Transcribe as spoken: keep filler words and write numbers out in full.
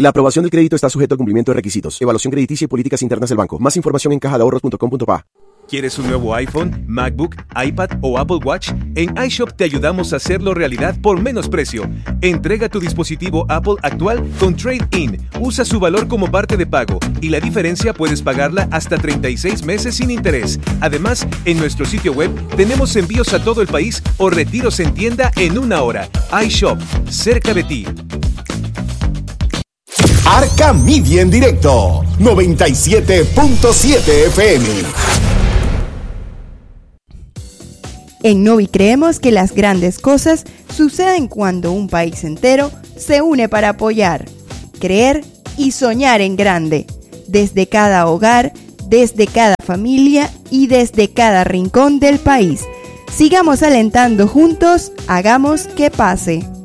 La aprobación del crédito está sujeto al cumplimiento de requisitos, evaluación crediticia y políticas internas del banco. Más información en caja de ahorros punto com punto pa. ¿Quieres un nuevo iPhone, MacBook, iPad o Apple Watch? En iShop te ayudamos a hacerlo realidad por menos precio. Entrega tu dispositivo Apple actual con Trade-in. Usa su valor como parte de pago y la diferencia puedes pagarla hasta treinta y seis meses sin interés. Además, en nuestro sitio web tenemos envíos a todo el país o retiros en tienda en una hora. iShop, cerca de ti. Arca Media en directo, noventa y siete punto siete F M. En Novi creemos que las grandes cosas suceden cuando un país entero se une para apoyar, creer y soñar en grande, desde cada hogar, desde cada familia y desde cada rincón del país. Sigamos alentando juntos, hagamos que pase.